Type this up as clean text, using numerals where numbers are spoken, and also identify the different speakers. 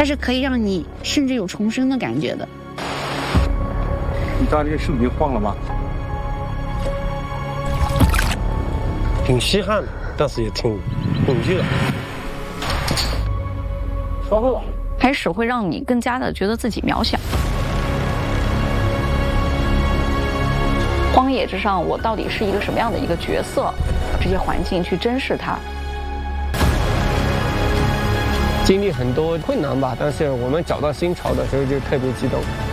Speaker 1: 它是可以让你甚至有重生的感觉的。
Speaker 2: 你知道这个视频晃了吗？
Speaker 3: 挺稀罕的，但是也挺恐惧的。
Speaker 2: 说会了。
Speaker 4: 开始会让你更加的觉得自己渺小。荒野之上，我到底是一个什么样的一个角色？这些环境去珍视它。
Speaker 3: 经历很多困难吧，但是我们找到新巢的时候就特别激动。